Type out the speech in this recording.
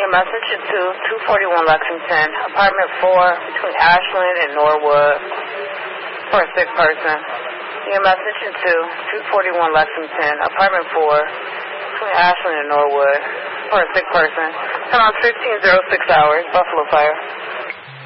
EMS Mission 2, 241 Lexington, apartment 4 between Ashland and Norwood for a sick person. EMS Mission 2, 241 Lexington, apartment 4 between Ashland and Norwood for a sick person. Come on 1506 hours, Buffalo Fire.